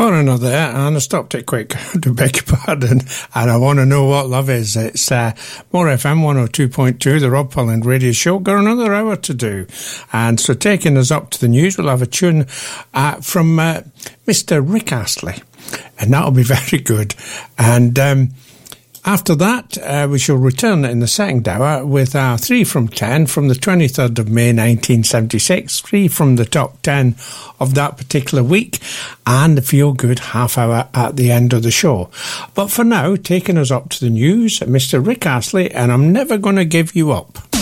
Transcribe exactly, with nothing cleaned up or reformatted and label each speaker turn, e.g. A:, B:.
A: For another, and I stopped it quick, to beg your pardon, and I want to know what love is. It's uh, More F M one oh two point two, the Rob Pullen Radio Show. Got another hour to do. And so taking us up to the news, we'll have a tune uh, from uh, Mister Rick Astley, and that'll be very good. And um, after that, uh, we shall return in the second hour with our three from ten from the twenty-third of May nineteen seventy-six, three from the top ten of that particular week, and the feel-good half hour at the end of the show. But for now, taking us up to the news, Mister Rick Astley, and I'm Never Gonna Give You Up.